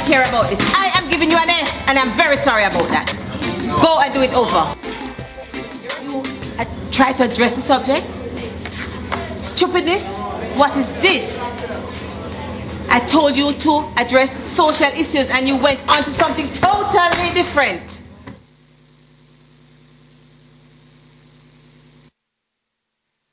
care about this. I am giving you an F, and I'm very sorry about that. Go and do it over. You try to address the subject. Stupidness? What is this? I told you to address social issues and you went on to something totally different.